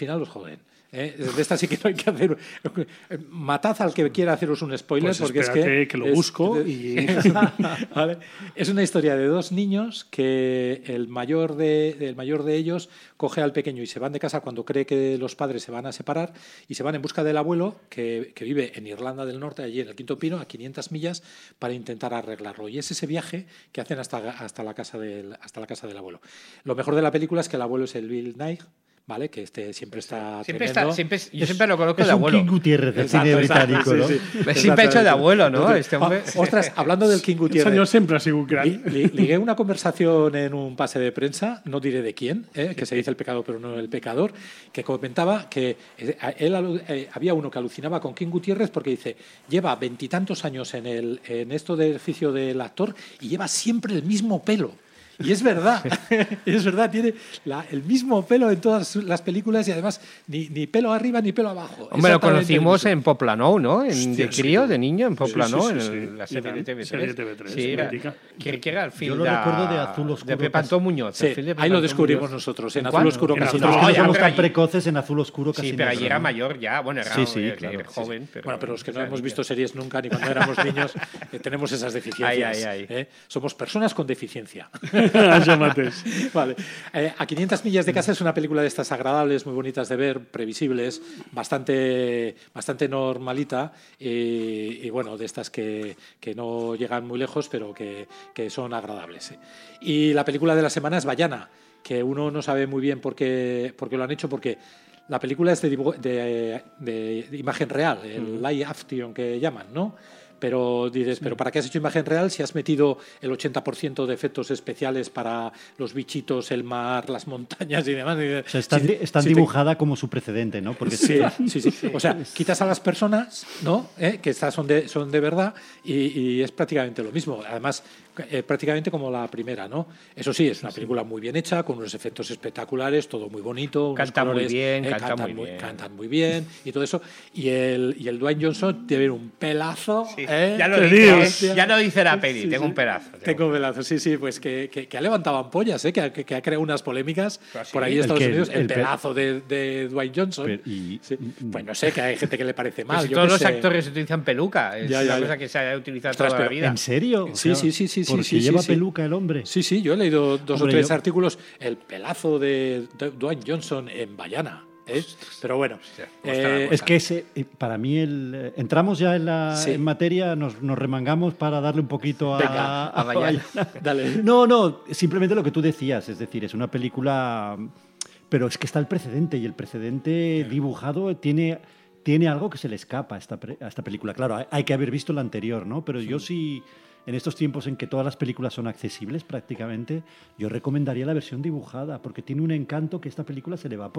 final os joden. De esta sí que no hay que hacer. Matad al que quiera haceros un spoiler, Pues porque espérate, que lo busco. Y... ¿Vale? Es una historia de dos niños que el mayor de ellos coge al pequeño y se van de casa cuando cree que los padres se van a separar y se van en busca del abuelo que vive en Irlanda del Norte, allí en el Quinto Pino, a 500 millas, para intentar arreglarlo. Y es ese viaje que hacen hasta la casa del abuelo. Lo mejor de la película es que el abuelo es el Bill Nighy, ¿vale? Que siempre está tremendo. Yo siempre lo conozco de abuelo. Es un King Gutiérrez del cine británico, ¿no? Sí. Siempre hecho de abuelo, ¿no? Entonces, Este hombre... Ostras, hablando del King Gutiérrez. Yo siempre ha sido un crack. Ligué una conversación en un pase de prensa, no diré de quién, que se dice el pecado pero no el pecador, que comentaba que había uno que alucinaba con King Gutiérrez porque dice, lleva 20 y tantos años en esto del oficio del actor y lleva siempre el mismo pelo. Y es verdad, tiene el mismo pelo en todas las películas y además ni pelo arriba ni pelo abajo. Hombre, lo conocimos en Poplano, ¿no? Hostia, de crío, de niño, en Poplano, sí. en la serie de TV3. Serie de TV3, sí, que era el film. Yo lo recuerdo de Azul Oscuro. De Pepe Antón Muñoz. Sí, ahí lo descubrimos nosotros, en Azul Oscuro casi Nosotros que no somos tan allí- precoces, en Azul Oscuro casi Sí, pero no. allí era mayor ya. Bueno, era claro. joven. Bueno, pero los que no hemos visto series nunca ni cuando éramos niños tenemos esas deficiencias. Ay. Somos personas con deficiencia. Això mateix. Vale. A 500 millas de casa es una película de estas agradables, muy bonitas de ver, previsibles, bastante normalita y bueno, de estas que no llegan muy lejos, pero que son agradables. Y la película de la semana es Vaiana, que uno no sabe muy bien por qué lo han hecho, porque la película es de imagen real, el live action que llaman, ¿no? Pero dices, ¿pero para qué has hecho imagen real si has metido el 80% de efectos especiales para los bichitos, el mar, las montañas y demás? O sea, está dibujada como su precedente, ¿no? Porque sí. O sea, quitas a las personas, ¿no? Que estas son de verdad y es prácticamente lo mismo. Además, prácticamente como la primera, ¿no? Eso sí, es una película muy bien hecha, con unos efectos espectaculares, todo muy bonito. Cantan muy bien, cantan muy bien y todo eso. Y el Dwayne Johnson tiene un pelazo. Sí. Ya lo dice la peli, tengo un pedazo. Tengo un pedazo, sí, pues que ha levantado ampollas, que ha creado unas polémicas por ahí en Estados Unidos. El pedazo de Dwayne Johnson. Pues no sé, que hay gente que le parece mal. Pues todos los actores utilizan peluca, es una cosa que se ha utilizado toda la vida. ¿En serio? Sí. Porque lleva peluca el hombre. Sí, yo he leído dos o tres artículos. El pelazo de Dwayne Johnson en Vaiana. Pero bueno, es que para mí entramos ya en materia, nos remangamos para darle un poquito a Vaiana. Dale. No, simplemente lo que tú decías, es decir, es una película, pero es que está el precedente y el precedente dibujado tiene algo que se le escapa a esta película. Claro, hay que haber visto la anterior, ¿no? Pero yo sí, en estos tiempos en que todas las películas son accesibles prácticamente, yo recomendaría la versión dibujada, porque tiene un encanto que esta película se le va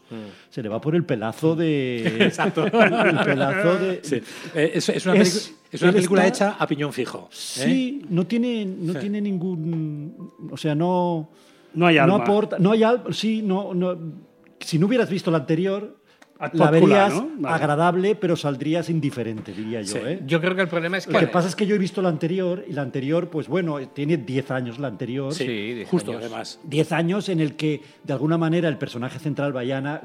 por el pelazo de... Exacto. El pelazo de... Sí. Es una película hecha a piñón fijo. Sí, no tiene ningún... O sea, no hay alma. No aporta... No hay alma, sí, no, si no hubieras visto la anterior... La verías, verías, ¿no? Agradable, pero saldrías indiferente, diría yo. Sí. Yo creo que el problema es que... Lo que pasa es que yo he visto la anterior, y la anterior, pues bueno, tiene 10 años la anterior. Sí, 10 justo, años. además. 10 años en el que, de alguna manera, el personaje central, Vaiana,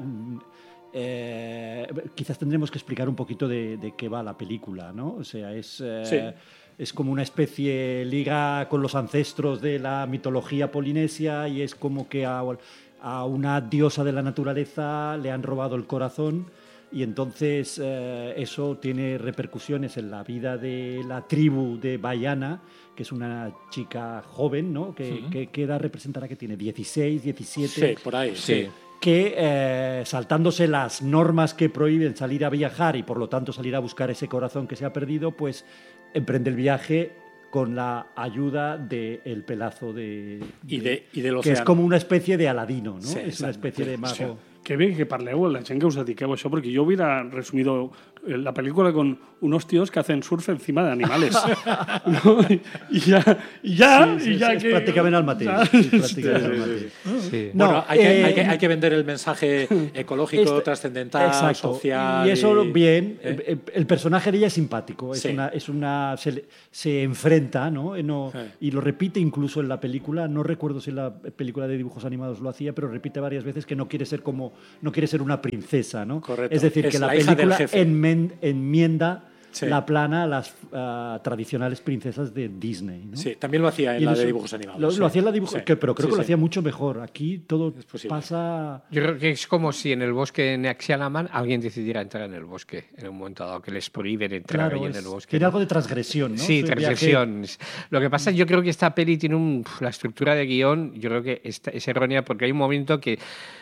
quizás tendremos que explicar un poquito de qué va la película, ¿no? O sea, es como una especie liga con los ancestros de la mitología polinesia y es como que a una diosa de la naturaleza le han robado el corazón y entonces eso tiene repercusiones en la vida de la tribu de Vaiana, que es una chica joven, ¿no? Que edad representará, que tiene 16, 17. Sí, por ahí, sí. Que saltándose las normas que prohíben salir a viajar y por lo tanto salir a buscar ese corazón que se ha perdido, pues emprende el viaje con la ayuda del pelazo del océano. Que es como una especie de Aladino, ¿no? Sí, es una especie de mago. Sí. Que bé que parleu, la gent que us dediqueu a això, perquè jo hubiera resumido la película con unos tíos que hacen surf encima de animales. ¿No? Y ya es prácticamente al mateix. Sí. Bueno, hay que vender el mensaje ecológico, trascendental, exacto, social. Y eso bien. El personaje de ella es simpático. Se enfrenta, ¿no? Y lo repite incluso en la película. No recuerdo si en la película de dibujos animados lo hacía, pero repite varias veces que no quiere ser como no quiere ser una princesa, ¿no? Correcto. Es decir, Es que la la hija del película jefe. enmienda Sí. la plana a las tradicionales princesas de Disney, ¿no? Sí, también lo hacía en Y la eso- de dibujos animados. Lo sí. hacía en la dibujo, Sí. pero creo Sí, que lo sí. hacía mucho mejor. Aquí todo Es posible. pasa... Yo creo que es como si en el bosque Neaxialaman alguien decidiera entrar en el bosque en un momento dado, que les prohíben entrar Claro, ahí en el bosque. tiene ¿no? algo de transgresión, ¿no? Sí, Es un viaje- transgresión. Lo que pasa, yo creo que esta peli tiene la estructura de guión, yo creo que es errónea porque hay un momento que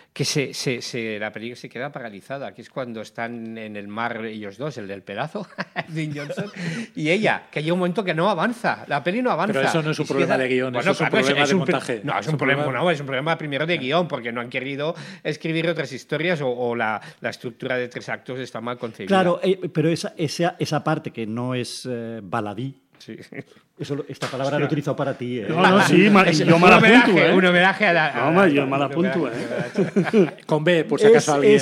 la película se queda paralizada, que es cuando están en el mar ellos dos, el del pedazo, Dean Johnson, y ella, que hay un momento que no avanza, la peli no avanza. Pero eso no es un Y se problema queda- de guión, Bueno, eso es un claro, problema de un montaje. No, es un problema primero de guión, porque no han querido escribir otras historias o la estructura de 3 actos está mal concebida. Claro, pero esa parte que no es baladí, Sí. esta palabra la he utilizado para ti. No, sí, yo mal apunto, ¿eh? Un homenaje a la... No, hombre, yo mal apunto, Con B, por si acaso alguien.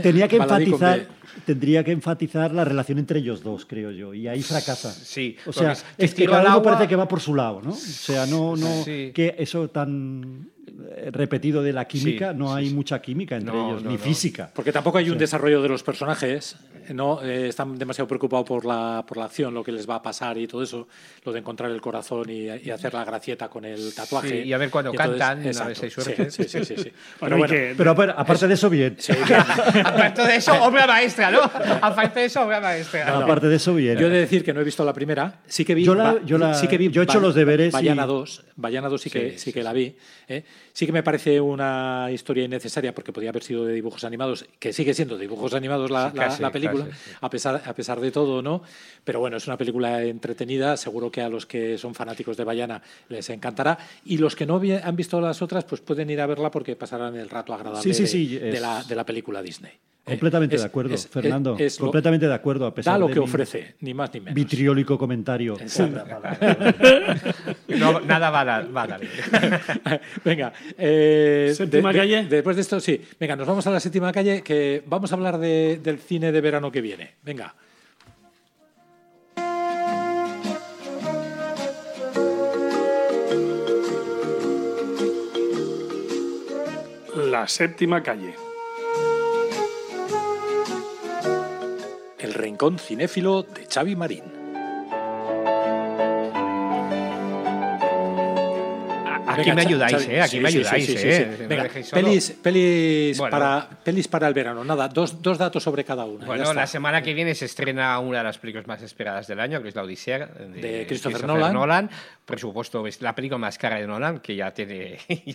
Tendría que enfatizar la relación entre ellos dos, creo yo, y ahí fracasa. Sí, O sea, porque es que tiro cada al uno agua- parece que va por su lado, ¿no? O sea, no Sí. que eso tan repetido de la química, Sí, no sí, hay sí. mucha química entre No, ellos, no, ni no. física. Porque tampoco hay un desarrollo de los personajes, no están demasiado preocupados por la acción, lo que les va a pasar y todo eso, lo de encontrar el corazón y hacer la gracieta con el tatuaje. Sí, y a ver cuando entonces, cantan, a ver exacto, si hay suerte. Sí. Bueno, y que- Pero aparte de eso, bien. Sí, bien. Aparte de eso, obra maestra, ¿no? Aparte de eso, obra maestra. No, no. Aparte de eso, bien. Yo he de decir que no he visto la primera, sí que vi. Yo he hecho los deberes Bayana y- 2, Bayana 2 sí que la vi. Sí que me parece una historia innecesaria porque podía haber sido de dibujos animados, que sigue siendo de dibujos animados la película, casi, sí. a pesar de todo, ¿no? Pero bueno, es una película entretenida, seguro que a los que son fanáticos de Bayana les encantará, y los que no han visto las otras pues pueden ir a verla porque pasarán el rato agradable de la película Disney. Completamente de acuerdo, Fernando. Completamente de acuerdo, a pesar da lo de que mi ofrece, ni más ni menos. vitriólico comentario. No, nada va a dar. Venga. ¿Séptima calle? Después de esto, sí. Venga, nos vamos a la séptima calle, que vamos a hablar del cine de verano que viene. Venga. La séptima calle. El rincón cinéfilo de Xavi Marín. Aquí me ayudáis, ¿eh? Aquí me ayudáis, sí. ¿eh? No me Venga, dejéis solo. pelis para el verano. Nada, dos datos sobre cada una. Bueno, la semana que viene se estrena una de las películas más esperadas del año, que es La Odisea, de Christopher Nolan. Presupuesto, es la película más cara de Nolan, que ya tiene...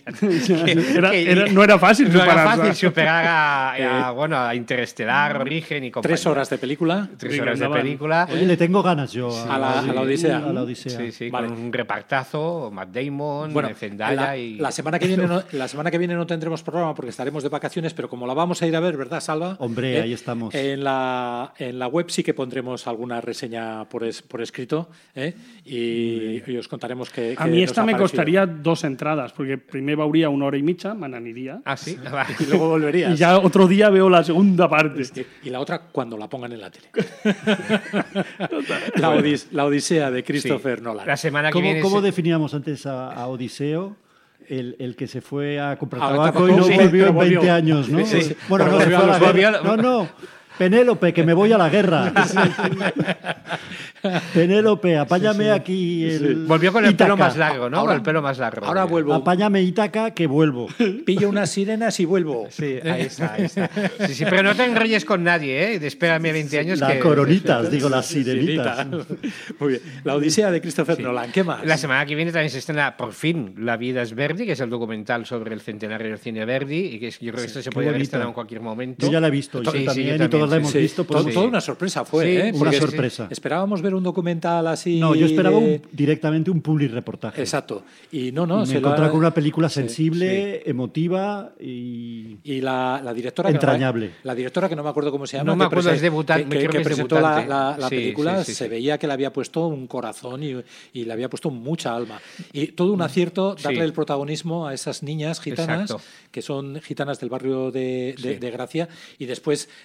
No era fácil no era superarla. fácil superar a Interestelar, Origen y compañía. 3 horas de película. 3 horas de Venga, película. Oye, le tengo ganas yo A la Odisea. A la Odisea. Sí, sí, Vale. con un repartazo, Matt Damon, Bueno, Zendaya y... la semana que viene no tendremos programa porque estaremos de vacaciones, pero como la vamos a ir a ver, ¿verdad, Salva? Hombre, ahí estamos. En la web sí que pondremos alguna reseña por escrito, y os contaremos que A mi esta me costaría 2 entradas, porque primer veuria 1 hora y mitja, me n'aniria. Ah, sí? Y luego volverías. Y ya otro día veo la segunda parte. Y la otra cuando la pongan en la tele. La Odisea de Christopher Nolan. La semana que viene... ¿Cómo definíamos antes a Odiseo? El que se fue a comprar Ah, tabaco y no sí, volvió pero en 20 volvió. años, ¿no? Sí, sí. Bueno, Pero no, se fue a la volvió- guerra. No, Penélope, que me voy a la guerra. Penélope, apáñame aquí Volvió con el Ítaca. pelo más largo, ¿no? Ahora- Con el pelo más largo. Ahora vuelvo. Apáñame Ítaca, que vuelvo. Pillo unas sirenas y vuelvo. Sí, ahí está. Sí, sí, pero no te enrolles con nadie, ¿eh? Espérame 20 años Las que... coronitas, digo, las sirenitas. Muy bien. La Odisea de Christopher Nolan. ¿Qué más? La semana que viene también se estrena por fin La vida es Verdi, que es el documental sobre el centenario del cine Verdi, y que yo creo que esto se qué puede haber bonito. estrenado en cualquier momento. Yo ya la he visto, yo Sí, sí, también, yo y todos la también, hemos sí. visto. Toda pues- una sorpresa fue, Sí, ¿eh? una Porque sorpresa. Esperábamos ver un documental así. No, yo esperaba de- directamente un public reportaje. Exacto. Y no, Y me se encontré lo ha- con una película sensible, emotiva y... Y la directora Entrañable. La directora, que no me acuerdo cómo se llama, No me que acuerdo, es debutante, que creo que es presentó debutante. la Sí, película, sí, sí, se sí. veía que le había puesto un corazón y le había puesto mucha alma. Y todo un acierto darle Sí. el protagonismo a esas niñas gitanas, Exacto. que son gitanas del barrio de Gracia, y después los personajes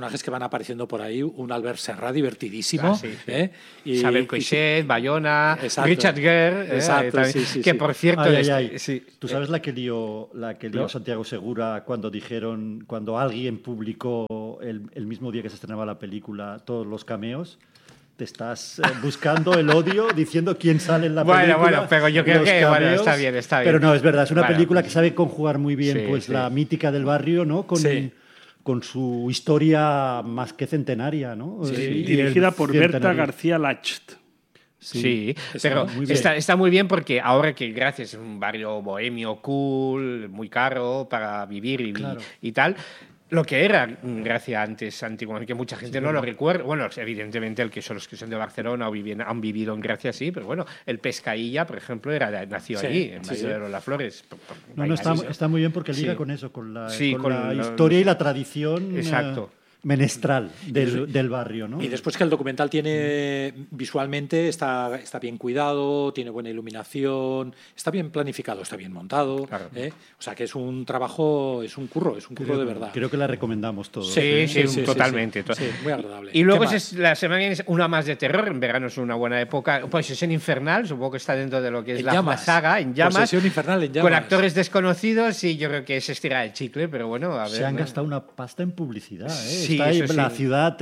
personajes que van apareciendo por ahí, un Albert Serra divertidísimo, Y Isabel Coixet, Bayona, exacto. Richard Gere, Exacto, que por cierto... Sí. ¿Tú sabes la que lió Santiago Segura cuando alguien publicó el mismo día que se estrenaba la película todos los cameos? Te estás buscando el odio diciendo quién sale en la película. Bueno, pero yo creo que está bien. Pero no, es verdad, es una película que sabe conjugar muy bien la mítica del barrio, ¿no? Con su historia más que centenaria, ¿no? Dirigida por Berta García Lacht. Sí, pero está muy bien porque ahora que gracias es un barrio bohemio, cool, muy caro para vivir y tal... Lo que era Gracia antes, antiguamente, que mucha gente no lo recuerda. Bueno, evidentemente el que son los que son de Barcelona o han vivido en Gracia, sí, pero bueno, el Pescailla, por ejemplo, nació allí, en Valle de Las Flores. Está muy bien porque liga con eso, con la historia y la tradición. Exacto. Menestral del barrio, ¿no? Y después que el documental tiene visualmente está bien cuidado, tiene buena iluminación, está bien planificado, está bien montado, claro. O sea que es un trabajo, es un curro de verdad. Creo que la recomendamos todos. Sí, totalmente. Sí, muy agradable. Y luego la semana que viene una más de terror, en verano es una buena época, Posesión Infernal, supongo que está dentro de lo que es la saga, En Llamas. Posesión Infernal en Llamas. Con actores desconocidos y yo creo que es estirar el chicle, pero bueno, a ver. Se han gastado una pasta en publicidad, Sí, la ciudad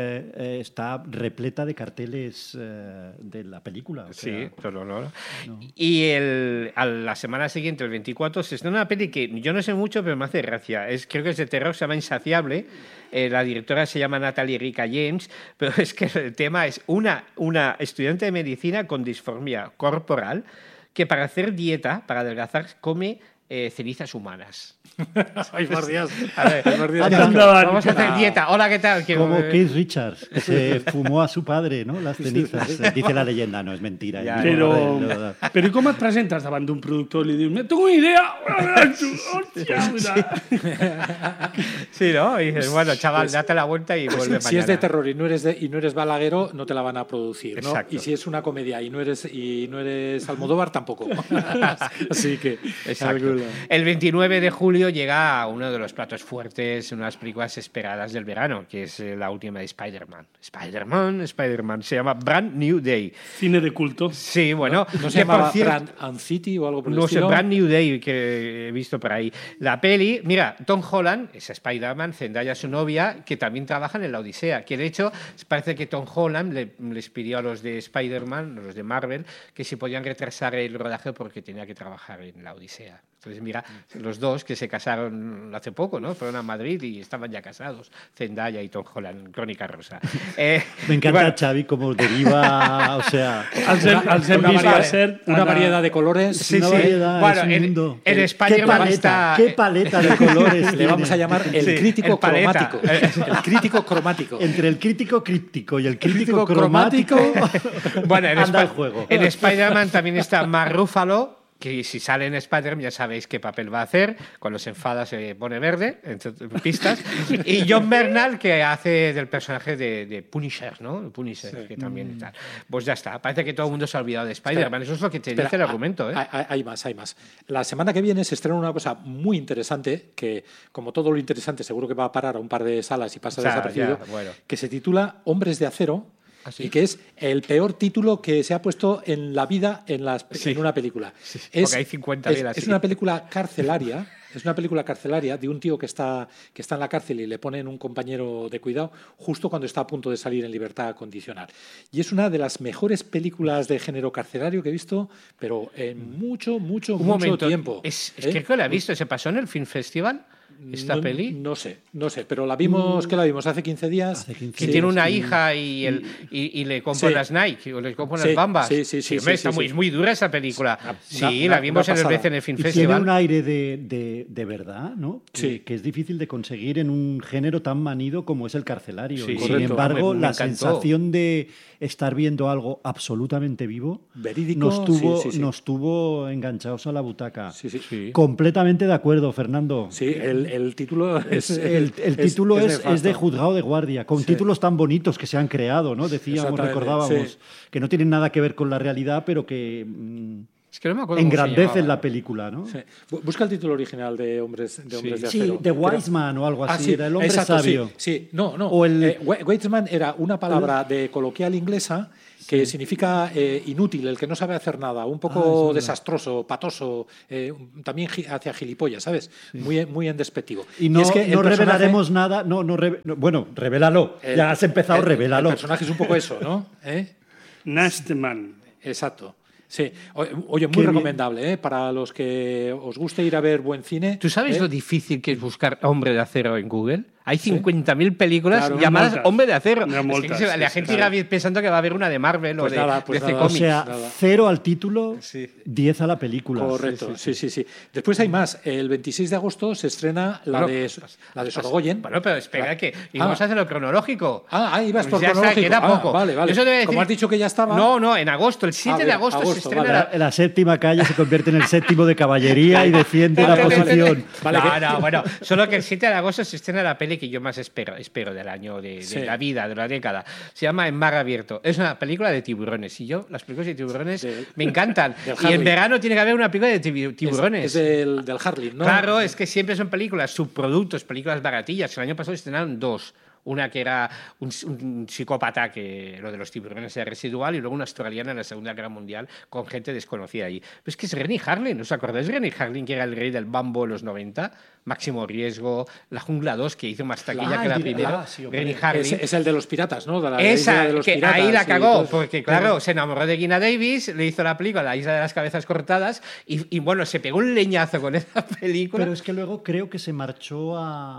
está repleta de carteles de la película. No. Y a la semana siguiente, el 24, se estrena una peli que yo no sé mucho, pero me hace gracia. Creo que es de terror, se llama Insaciable. La directora se llama Natalie Rika James, pero es que el tema es una estudiante de medicina con disformia corporal que para hacer dieta, para adelgazar, come cenizas humanas. Ay, por Dios. A ver, vamos a hacer dieta. Hola, ¿qué tal? Como Keith Richards, que se fumó a su padre, ¿no? Las cenizas. Dice la leyenda, no, es mentira. Però i com et presentes davant d'un productor i li dius, me tengo una idea? Sí, ¿no? Y dices, bueno, chaval, date la vuelta y vuelve mañana. Si es de terror y no eres balaguero, no te la van a producir, ¿no? Exacto. Y si es una comedia y no eres Almodóvar, tampoco. Así que... Exacto. El 29 de julio llega uno de los platos fuertes, unas películas esperadas del verano, que es la última de Spider-Man. Spider-Man. Se llama Brand New Day. Cine de culto. Sí, bueno. ¿No se llama Brand and City o algo por el estilo? No sé, Brand New Day, que he visto por ahí. La peli, mira, Tom Holland, es Spider-Man, Zendaya su novia, que también trabajan en La Odisea, que de hecho parece que Tom Holland les pidió a los de Spider-Man, los de Marvel, que si podían retrasar el rodaje porque tenía que trabajar en La Odisea. Entonces, mira, los dos que se casaron hace poco, ¿no? Fueron a Madrid y estaban ya casados, Zendaya y Tom Holland, Crónica Rosa. Me encanta, Xavi, como deriva, o sea... Una variedad de colores. Sí, una variedad, bueno, es un mundo. En Spider-Man está... ¿Qué paleta de colores le vamos a llamar el crítico cromático. El crítico cromático. Entre el crítico críptico y el crítico cromático... Bueno, anda el juego. En Spider-Man también está Mark Ruffalo, que si sale en Spider-Man ya sabéis qué papel va a hacer, cuando se enfada se pone verde, entre pistas, y John Bernal, que hace del personaje de Punisher, ¿no? Punisher, que también está. Pues ya está, parece que todo el mundo se ha olvidado de Spider-Man, eso es lo que te dice el argumento. Hay más. La semana que viene se estrena una cosa muy interesante, que como todo lo interesante seguro que va a parar a un par de salas y pasa desapercibido, que se titula Hombres de Acero. Y que es el peor título que se ha puesto en la vida en una película. Porque hay 50.000 así. Es una película carcelaria. Es una película carcelaria de un tío que está en la cárcel y le ponen un compañero de cuidado justo cuando está a punto de salir en libertad condicional. Y es una de las mejores películas de género carcelario que he visto, pero en mucho tiempo. Creo que la he visto. ¿Se pasó en el Film Festival? ¿Esta peli? No sé, pero la vimos, ¿qué la vimos? ¿Hace 15 días? Que tiene una hija y le compran las Nike o le compran las Bambas. Es muy dura esa película. La vimos en el Film Festival. Tiene un aire de verdad, ¿no? Que es difícil de conseguir en un género tan manido como es el carcelario. Sin embargo, la sensación de estar viendo algo absolutamente vivo verídico nos tuvo enganchados a la butaca. Completamente de acuerdo, Fernando. Sí, el título es de juzgado de guardia, con títulos tan bonitos que se han creado, ¿no? Recordábamos que no tienen nada que ver con la realidad, pero que Es que no me acuerdo cómo se engrandecen llamaba. la película, ¿no? Sí. Busca el título original de Hombres de Acero. Sí, The Wise Man o algo así, sí, era el hombre exacto, sabio. Sí, no. O el- Wise Man era una palabra de coloquial inglesa que significa inútil, el que no sabe hacer nada, un poco desastroso, patoso, también hacia gilipollas, ¿sabes? Muy en despectivo. Y no, es que el no personaje- revelaremos nada. Bueno, revélalo. Ya has empezado, revélalo. El personaje es un poco eso, ¿no? Nastman. Exacto. Sí. Oye, Qué muy bien. recomendable, para los que os guste ir a ver buen cine. ¿Tú sabes lo difícil que es buscar Hombre de Acero en Google? Hay 50.000 películas Claro, llamadas multas. Hombre de Acero. Unas Es que multas, la sí, gente sí, irá claro. pensando que va a haber una de Marvel Pues o de nada, pues DC nada. O Comics. sea, nada. 0 al título, Sí. 10 a la película. Correcto, sí. Después hay más. El 26 de agosto se estrena la de Sorogoyen. Bueno, pero espera, que íbamos a hacerlo cronológico. Ahí vas por Ya está, cronológico. queda poco. Vale. Eso debe decir- Como has dicho que ya estaba. No, en agosto, el 7 de bien, agosto, se agosto, estrena vale. la... La séptima calle se convierte en el séptimo de caballería y defiende la posición. Vale, Bueno, solo que el 7 de agosto se estrena la peli que yo más espero del año, de Sí. la vida, de la década. Se llama En mar abierto. Es una película de tiburones. Y yo, las películas de tiburones me encantan. del Y en Harley. verano tiene que haber una película de tiburones. Es del Harlem, ¿no? Claro, es que siempre son películas, subproductos, películas baratillas. El año pasado estrenaron dos. Una que era un psicópata, que lo de los tiburones era residual, y luego una australiana en la Segunda Guerra Mundial con gente desconocida allí. Pero es que es Rennie Harlin, ¿os acordáis de Rennie Harlin, que era el rey del bambo en los 90? Máximo Riesgo, La Jungla 2, que hizo más taquilla que la primera. sí, hombre. Rennie Harlin. Es el de los piratas, ¿no? De la isla Esa, de los que piratas, ahí la y cagó, todo eso. porque claro, se enamoró de Gina Davis, le hizo la película La Isla de las Cabezas Cortadas, y bueno, se pegó un leñazo con esa película. Pero es que luego creo que se marchó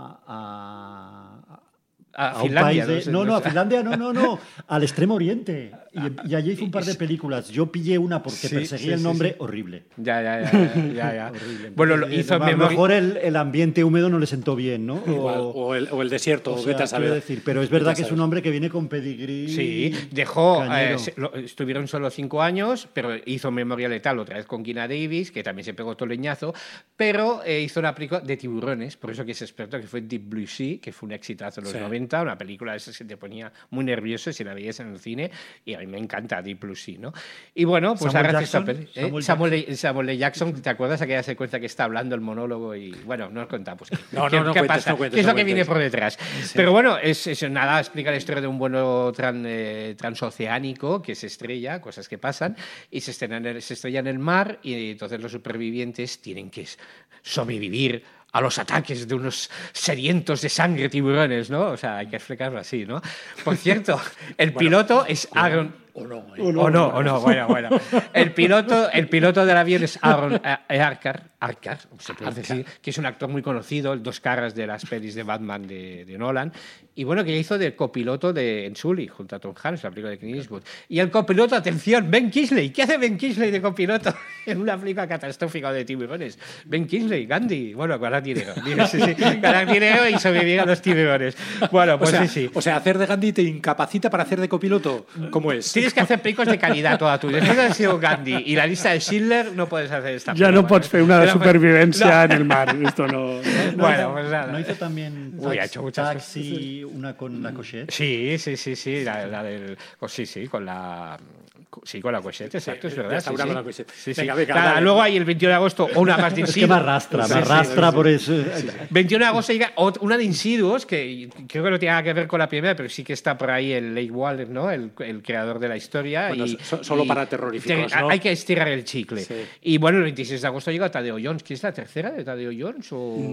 A un Finlandia, país de- no sé, a Finlandia, no, al Extremo Oriente. Y allí hizo un par de películas. Yo pillé una porque perseguía el nombre horrible. Ya. Horrible. Bueno, lo Entonces, hizo a lo Memory. mejor el ambiente húmedo no le sentó bien, ¿no? Igual, o el desierto, o sea, vete a quiero saber. decir, pero es verdad Vete a que es saber. un hombre que viene con pedigrí. Sí, dejó. cañero. Estuvieron solo 5 años, pero hizo Memoria Letal otra vez con Gina Davis, que también se pegó todo leñazo. Pero hizo una película de tiburones, por eso que es experto, que fue Deep Blue Sea, que fue un exitazo en los Sí. 90, una película de esas que te ponía muy nervioso si la veías en el cine, y a mí me encanta Deep Blue Sea, ¿no? Y bueno, pues Samuel ahora hace esta Jackson, peli. Samuel L. Jackson, ¿te acuerdas aquella secuencia que está hablando el monólogo? Y bueno, no os contamos. No ¿Qué cuentes, pasa? no cuentes, ¿Qué es no lo que viene cuentes. por detrás? Pero bueno, es nada, explica la historia de un vuelo transoceánico que se estrella, cosas que pasan, y se estrella en el mar, y entonces los supervivientes tienen que sobrevivir a los ataques de unos sedientos de sangre tiburones, ¿no? O sea, hay que explicarlo así, ¿no? Por cierto, el piloto es Aaron... O no, ¿eh? O no, bueno. El piloto del avión es Aaron Arcar, se puede decir, que es un actor muy conocido, el dos caras de las pelis de Batman de Nolan, y bueno, que hizo de copiloto de Sully, junto a Tom Hanks, la película de Clint Eastwood. Y el copiloto, atención, Ben Kingsley. ¿Qué hace Ben Kingsley de copiloto en una película catastrófica de tiburones? Ben Kingsley, Gandhi, bueno, ganar dinero. Ganar dinero y sobrevivir a los tiburones. Bueno, pues sí. O sea, hacer de Gandhi te incapacita para hacer de copiloto. ¿Cómo es? Tienes que hacer películas de calidad toda tu vida. Después de haber sido Gandhi y la lista de Schindler, no puedes hacer esta Ja película. no pots fer una de Ja no pots- supervivència en el mar. Esto no... Bueno, pues nada. ¿No hizo también Uy, ha hecho muchas Taxi, una con la Cochet? Sí, la del... Sí, con la... Sí, con la Cochette, exacto, es verdad. restaurando sí, sí. la Cochette. Sí, sí. Venga, venga, Nada, dale. luego hay el 21 de agosto una más de Es que Insidious. me arrastra por eso. 21 de agosto llega una de Insidious, que creo que no tiene nada que ver con la primera, pero sí que está por ahí el Lake Waller, ¿no? El creador de la historia. Bueno, y, solo y para terroríficos, ¿no? Hay que estirar el chicle. Sí. Y bueno, el 26 de agosto llega Tadeo Jones, que es la tercera de Tadeo Jones. O...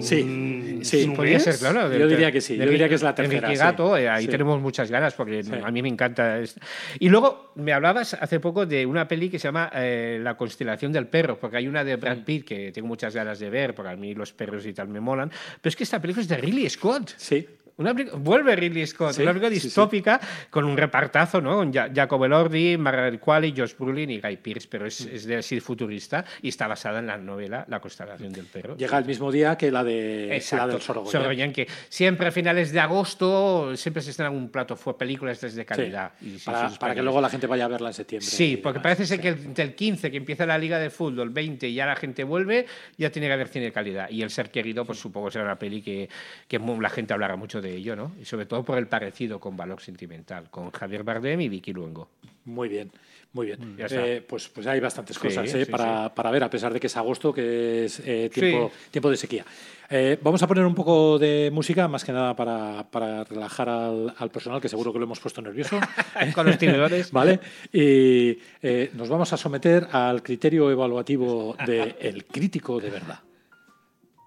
Sí. Podría ser, claro. Yo diría que sí. Yo diría que es la tercera. Enrique sí. Gato, ahí Sí. tenemos muchas ganas, porque a mí me encanta. Y luego me hablabas hace poco de una peli que se llama La constelación del perro, porque hay una de Brad Pitt que tengo muchas ganas de ver, porque a mí los perros y tal me molan, pero es que esta película es de Ridley Scott. Sí. Vuelve Ridley Scott, Sí, una película sí, distópica con un repartazo, ¿no? Con Jacob Elordi, Margaret Qualley, Josh Brolin y Guy Pearce, pero es de así futurista y está basada en la novela La constelación del perro. Llega el mismo día que la del Exacto, Sorogoyen. Sorogoyen, que siempre a finales de agosto siempre se estrenan un plato fuerte, películas de calidad. Sí, Y sí, para sus que películas. luego la gente vaya a verla en septiembre. Sí, y porque demás. parece ser que el 15, que empieza la Liga de Fútbol, 20 y ya la gente vuelve, ya tiene que haber cine de calidad. Y El ser querido, pues supongo será una peli que la gente hablará mucho de ello, ¿no? Y sobre todo por el parecido con Valor Sentimental, con Javier Bardem y Vicky Luengo. Muy bien, muy bien. Ya está. Pues hay bastantes cosas Sí, para ver, a pesar de que es agosto, que es tiempo de sequía. Vamos a poner un poco de música, más que nada para relajar al personal, que seguro que lo hemos puesto nervioso. Con los tiradores. ¿Vale? Y nos vamos a someter al criterio evaluativo del crítico de verdad.